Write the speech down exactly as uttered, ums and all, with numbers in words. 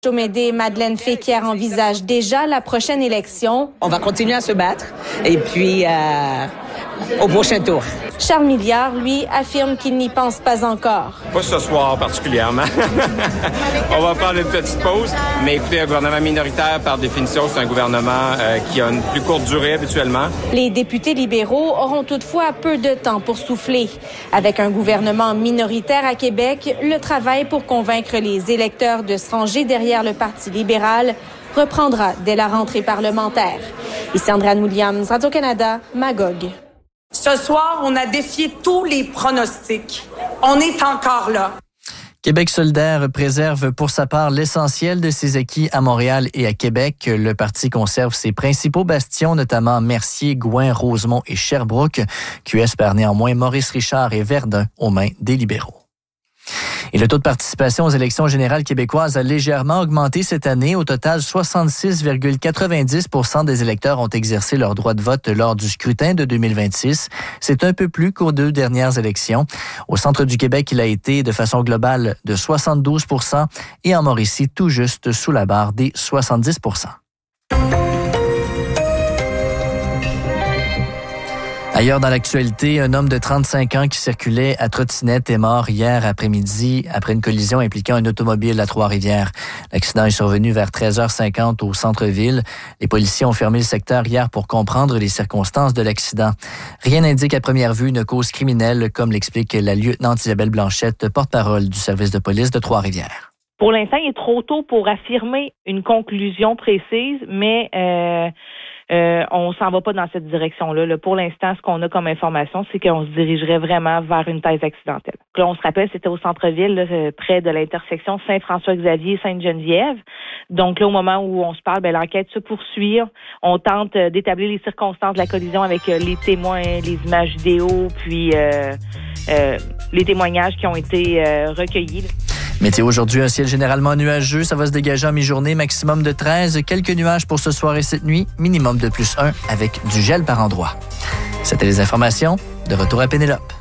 Jomédé et Madeleine Féquière envisagent déjà la prochaine élection. On va continuer à se battre et puis euh, au prochain tour. Charles Milliard, lui, affirme qu'il n'y pense pas encore. Pas ce soir particulièrement. On va prendre une petite pause. Mais écoutez, un gouvernement minoritaire, par définition, c'est un gouvernement euh, qui a une plus courte durée habituellement. Les députés libéraux auront toutefois peu de temps pour souffler. Avec un gouvernement minoritaire à Québec, le travail pour convaincre les électeurs de se ranger derrière le Parti libéral reprendra dès la rentrée parlementaire. Ici Andréane Williams, Radio-Canada, Magog. Ce soir, on a défié tous les pronostics. On est encore là. Québec solidaire préserve pour sa part l'essentiel de ses acquis à Montréal et à Québec. Le parti conserve ses principaux bastions, notamment Mercier, Gouin, Rosemont et Sherbrooke. Q S perd néanmoins Maurice Richard et Verdun aux mains des libéraux. Et le taux de participation aux élections générales québécoises a légèrement augmenté cette année. Au total, soixante-six virgule quatre-vingt-dix pour cent des électeurs ont exercé leur droit de vote lors du scrutin de deux mille vingt-six. C'est un peu plus qu'aux deux dernières élections. Au centre du Québec, il a été de façon globale de soixante-douze pour cent et en Mauricie, tout juste sous la barre des soixante-dix pour cent. Ailleurs dans l'actualité, un homme de trente-cinq ans qui circulait à trottinette est mort hier après-midi après une collision impliquant un automobile à Trois-Rivières. L'accident est survenu vers treize heures cinquante au centre-ville. Les policiers ont fermé le secteur hier pour comprendre les circonstances de l'accident. Rien n'indique à première vue une cause criminelle, comme l'explique la lieutenant Isabelle Blanchette, porte-parole du service de police de Trois-Rivières. Pour l'instant, il est trop tôt pour affirmer une conclusion précise, mais euh, euh, on s'en va pas dans cette direction-là. Là. Pour l'instant, ce qu'on a comme information, c'est qu'on se dirigerait vraiment vers une thèse accidentelle. Là, on se rappelle, c'était au centre-ville, là, près de l'intersection Saint-François-Xavier et Sainte-Geneviève. Donc là, au moment où on se parle, ben, l'enquête se poursuit. On tente d'établir les circonstances de la collision avec les témoins, les images vidéo, puis euh, euh, les témoignages qui ont été euh, recueillis. Météo aujourd'hui, un ciel généralement nuageux. Ça va se dégager en mi-journée, maximum de treize. Quelques nuages pour ce soir et cette nuit, minimum de plus un avec du gel par endroits. C'était les informations. De retour à Pénélope.